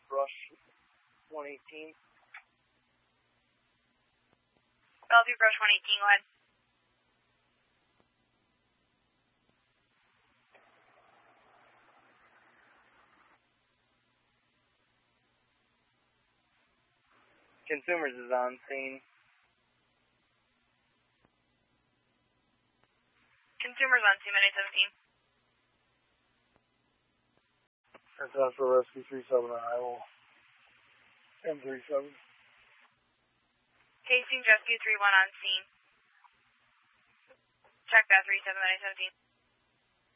Brush 118. Bellevue Brush 118, go ahead. Consumers is on scene. Consumers on scene, Monday 17. That's out for Rescue 37 on Iowa. M37. Hastings Rescue 31 on scene. Check that 37, Monday 17.